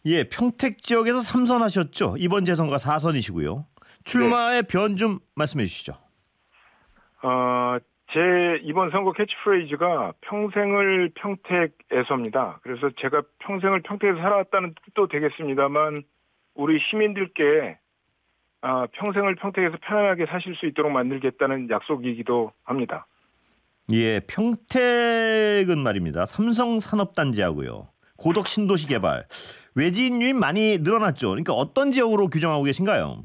예, 평택 지역에서 3선 하셨죠. 이번 재선과 4선이시고요. 출마의 변 좀 말씀해 주시죠. 제 이번 선거 캐치프레이즈가 평생을 평택에서입니다. 그래서 제가 평생을 평택에서 살아왔다는 뜻도 되겠습니다만 우리 시민들께 평생을 평택에서 편안하게 사실 수 있도록 만들겠다는 약속이기도 합니다. 예, 평택은 말입니다. 삼성산업단지하고요. 고덕 신도시 개발. 외지인 유입 많이 늘어났죠. 그러니까 어떤 지역으로 규정하고 계신가요?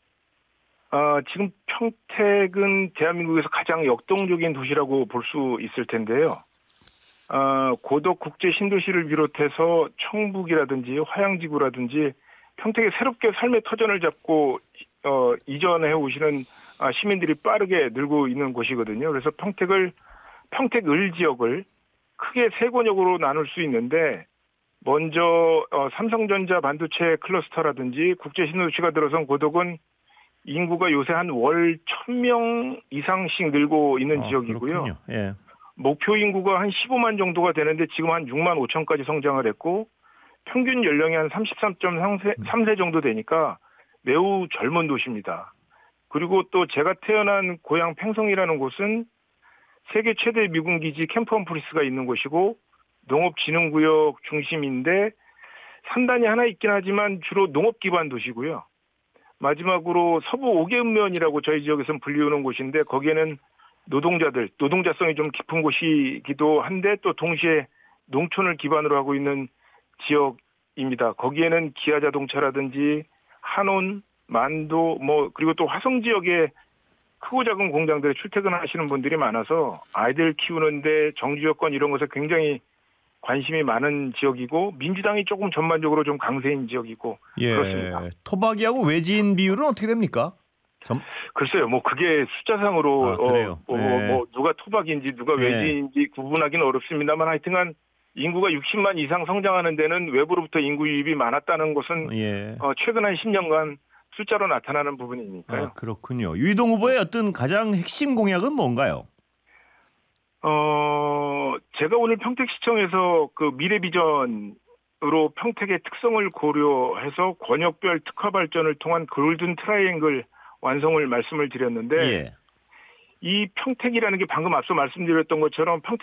지금 평택은 대한민국에서 가장 역동적인 도시라고 볼 수 있을 텐데요. 고덕 국제 신도시를 비롯해서 청북이라든지 화양지구라든지 평택에 새롭게 삶의 터전을 잡고 이전해 오시는 시민들이 빠르게 늘고 있는 곳이거든요. 그래서 평택을 지역을 크게 세 권역으로 나눌 수 있는데 먼저 삼성전자 반도체 클러스터라든지 국제 신도시가 들어선 고덕은 인구가 요새 한 월 1,000명 이상씩 늘고 있는 지역이고요. 예. 목표 인구가 한 15만 정도가 되는데 지금 한 6만 5천까지 성장을 했고 평균 연령이 한 33.3세 정도 되니까 매우 젊은 도시입니다. 그리고 또 제가 태어난 고향 팽성이라는 곳은 세계 최대 미군 기지 캠프 험프리스가 있는 곳이고 농업진흥구역 중심인데 산단이 하나 있긴 하지만 주로 농업 기반 도시고요. 마지막으로 서부 오개읍면이라고 저희 지역에서는 불리우는 곳인데 거기에는 노동자성이 좀 깊은 곳이기도 한데 또 동시에 농촌을 기반으로 하고 있는 지역입니다. 거기에는 기아자동차라든지 한온, 만도 그리고 또 화성 지역에 크고 작은 공장들에 출퇴근하시는 분들이 많아서 아이들 키우는데 정주 여건 이런 것에 굉장히 관심이 많은 지역이고 민주당이 조금 전반적으로 좀 강세인 지역이고 그렇습니다. 토박이하고 외지인 비율은 어떻게 됩니까? 글쎄요, 그게 숫자상으로 그래요? 누가 토박인지 누가 외지인지 구분하기는 어렵습니다만 하여튼간 인구가 60만 이상 성장하는 데는 외부로부터 인구 유입이 많았다는 것은 최근 한 10년간 숫자로 나타나는 부분이니까요. 그렇군요. 유이동 후보의 어떤 가장 핵심 공약은 뭔가요? 제가 오늘 평택시청에서 그 미래비전으로 평택의 특성을 고려해서 권역별 특화 발전을 통한 골든 트라이앵글 완성을 말씀을 드렸는데 이 평택이라는 게 방금 앞서 말씀드렸던 것처럼